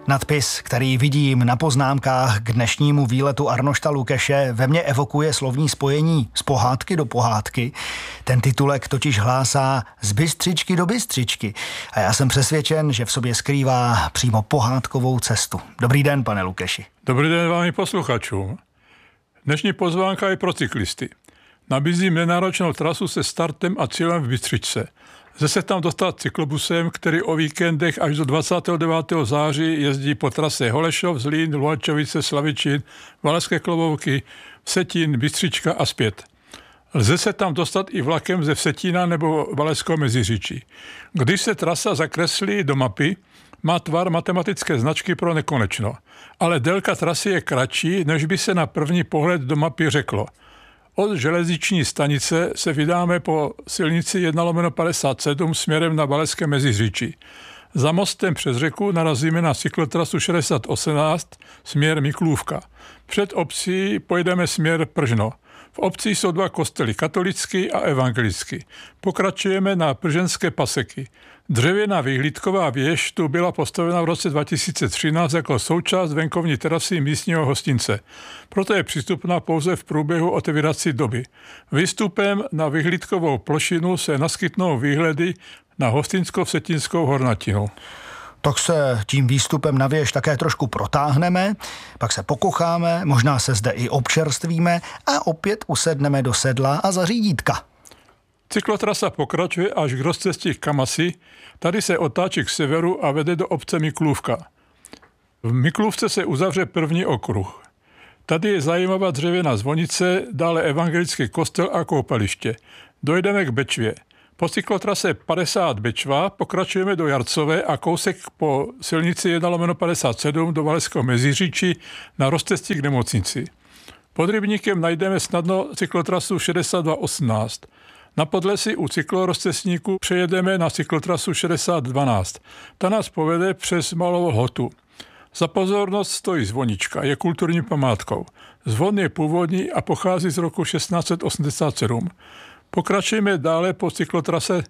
Nadpis, který vidím na poznámkách k dnešnímu výletu Arnošta Lukeše, ve mně evokuje slovní spojení z pohádky do pohádky. Ten titulek totiž hlásá z bystřičky do bystřičky. A já jsem přesvědčen, že v sobě skrývá přímo pohádkovou cestu. Dobrý den, pane Lukeši. Dobrý den vám i posluchačům. Dnešní pozvánka je pro cyklisty. Nabízím nenáročnou trasu se startem a cílem v Bystřičce. Lze se tam dostat cyklobusem, který o víkendech až do 29. září jezdí po trase Holešov, Zlín, Luhačovice, Slavičín, Valašské Klobouky, Vsetín, Bystřička a zpět. Lze se tam dostat i vlakem ze Vsetína nebo Valašského Meziříčí. Když se trasa zakreslí do mapy, má tvar matematické značky pro nekonečno, ale délka trasy je kratší, než by se na první pohled do mapy řeklo. Od železniční stanice se vydáme po silnici 1/57 směrem na Valašské Meziříčí. Za mostem přes řeku narazíme na cyklotrasu 6018 směr Miklůvka. Před obcí pojedeme směr Pržno. V obci jsou dva kostely, katolický a evangelický. Pokračujeme na Prženské paseky. Dřevěná vyhlídková věž tu byla postavena v roce 2013 jako součást venkovní terasy místního hostince. Proto je přístupná pouze v průběhu otevírací doby. Výstupem na vyhlídkovou plošinu se naskytnou výhledy na Hostinsko-Vsetínskou hornatinu. Tak se tím výstupem na věž také trošku protáhneme, pak se pokocháme, možná se zde i občerstvíme a opět usedneme do sedla a za řídítka. Cyklotrasa pokračuje až k rozcestí Kamasy, tady se otáčí k severu a vede do obce Miklůvka. V Miklůvce se uzavře první okruh. Tady je zajímavá dřevěná zvonice, dále evangelický kostel a koupaliště. Dojdeme k Bečvě. Po cyklotrase 50 Bečva pokračujeme do Jarcové a kousek po silnici 1/57 do Valašského Meziříčí na rozcestí k nemocnici. Pod rybníkem najdeme snadno cyklotrasu 6218. Na Podlesí u cyklorozcestníku přejedeme na cyklotrasu 6012. Ta nás povede přes Malou Lhotu. Za pozornost stojí zvonička, je kulturní památkou. Zvon je původní a pochází z roku 1687. Pokračujeme dále po cyklotrase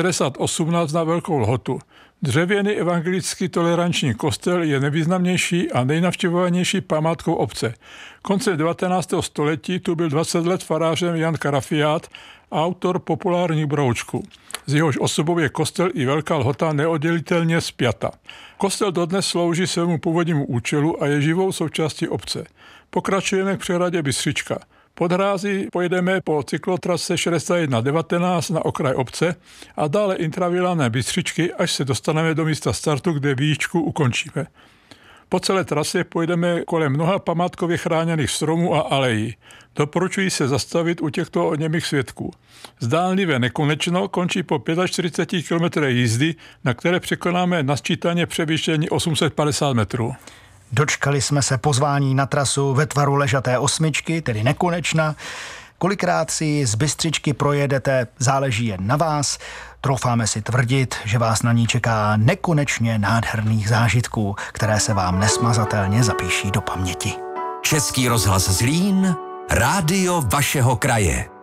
6018 na Velkou Lhotu. Dřevěný evangelický toleranční kostel je nejvýznamnější a nejnavštěvovanější památkou obce. Koncem 19. století tu byl 20 let farářem Jan Karafiát, autor populárních broučků. Z jehož osobou je kostel i Velká Lhota neoddělitelně spjata. Kostel dodnes slouží svému původnímu účelu a je živou součástí obce. Pokračujeme k přehradě Bystřička. Pod hrází pojedeme po cyklotrase 6119 na okraj obce a dále intraviláné Bystřičky, až se dostaneme do místa startu, kde výjížďku ukončíme. Po celé trase pojedeme kolem mnoha památkově chráněných stromů a alejí. Doporučuji se zastavit u těchto němých svědků. Zdánlivě nekonečno končí po 45 km jízdy, na které překonáme nasčítaně převýšení 850 metrů. Dočkali jsme se pozvání na trasu ve tvaru ležaté osmičky, tedy nekonečna. Kolikrát si z Bystřičky projedete, záleží jen na vás. Troufáme si tvrdit, že vás na ní čeká nekonečně nádherných zážitků, které se vám nesmazatelně zapíší do paměti. Český rozhlas Zlín, rádio vašeho kraje.